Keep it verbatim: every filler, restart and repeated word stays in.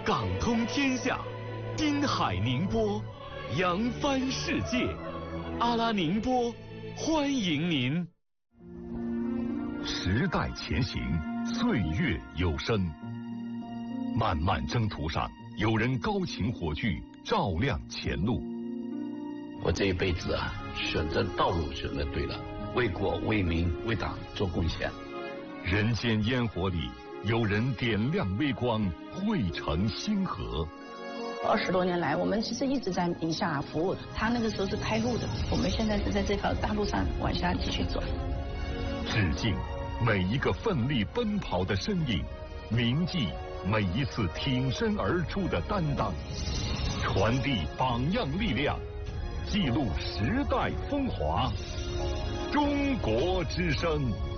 港通天下，滨海宁波，扬帆世界。阿拉宁波，欢迎您。 时代前行，岁月有声。漫漫征途上，有人高擎火炬，照亮前路。 我这一辈子啊，选择道路选择对了，为国为民为党做贡献。 人间烟火里，有人点亮微光，汇成星河。 二十多年来，我们其实一直在宁夏服务。他那个时候是开路的，我们现在是在这条大路上往下继续走。 致敬每一个奋力奔跑的身影，铭记每一次挺身而出的担当，传递榜样力量，记录时代风华。中国之声。